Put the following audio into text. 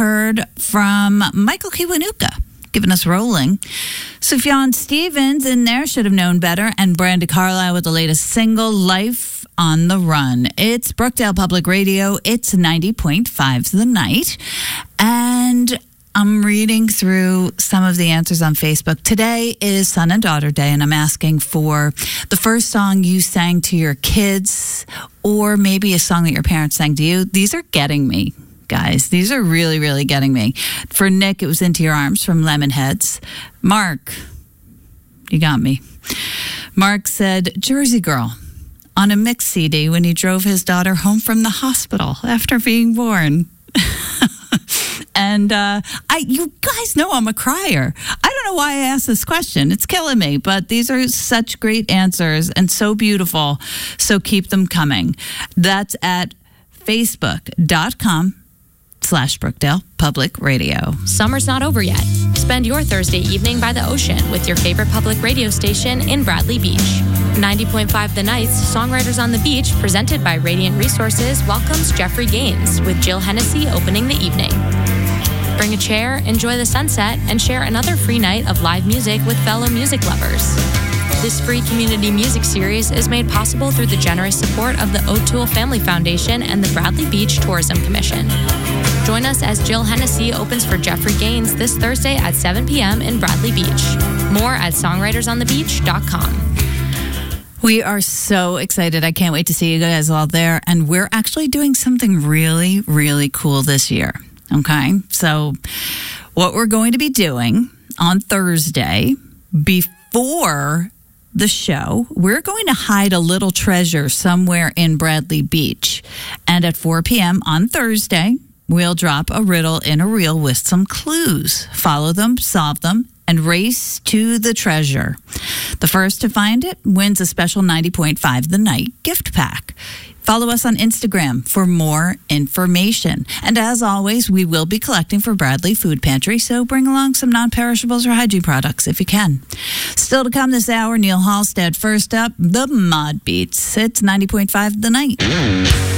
heard from Michael Kiwanuka, giving us Rolling. Sufjan Stevens in there, Should Have Known Better, and Brandi Carlile with the latest single, Life on the Run. It's Brookdale Public Radio. It's 90.5 The Night. And I'm reading through some of the answers on Facebook. Today is Son and Daughter Day, and I'm asking for the first song you sang to your kids, or maybe a song that your parents sang to you. These are getting me, guys. These are really, really getting me. For Nick, it was Into Your Arms from Lemonheads. Mark, you got me. Mark said, Jersey Girl, on a mix CD when he drove his daughter home from the hospital after being born. And you guys know I'm a crier. I don't know why I asked this question. It's killing me. But these are such great answers and so beautiful. So keep them coming. That's at facebook.com/Brookdale Public Radio. Summer's not over yet. Spend your Thursday evening by the ocean with your favorite public radio station in Bradley Beach. 90.5 The Night's Songwriters on the Beach, presented by Radiant Resources, welcomes Jeffrey Gaines with Jill Hennessy opening the evening. Bring a chair, enjoy the sunset, and share another free night of live music with fellow music lovers. This free community music series is made possible through the generous support of the O'Toole Family Foundation and the Bradley Beach Tourism Commission. Join us as Jill Hennessy opens for Jeffrey Gaines this Thursday at 7 p.m. in Bradley Beach. More at songwritersonthebeach.com. We are so excited. I can't wait to see you guys all there. And we're actually doing something really, really cool this year. Okay? So what we're going to be doing on Thursday, before the show, we're going to hide a little treasure somewhere in Bradley Beach. And at 4 p.m. on Thursday, we'll drop a riddle in a reel with some clues. Follow them, solve them, and race to the treasure. The first to find it wins a special 90.5 The Night gift pack. Follow us on Instagram for more information. And as always, we will be collecting for Bradley Food Pantry, so bring along some non-perishables or hygiene products if you can. Still to come this hour, Neil Halstead. First up, the Mod Beats. It's 90.5 The Night.